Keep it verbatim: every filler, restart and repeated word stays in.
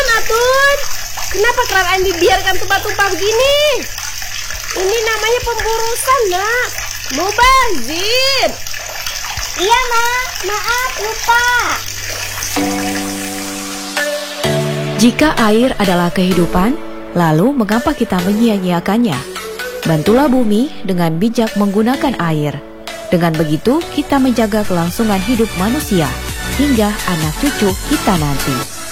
Atun, Atun, kenapa keran dibiarkan tumpah-tumpah begini? Ini namanya pemburusan, nak. Mubazir. Iya, Mak. Maaf, lupa. Jika air adalah kehidupan, lalu mengapa kita menyia-nyiakannya? Bantulah bumi dengan bijak menggunakan air. Dengan begitu, kita menjaga kelangsungan hidup manusia hingga anak cucu kita nanti.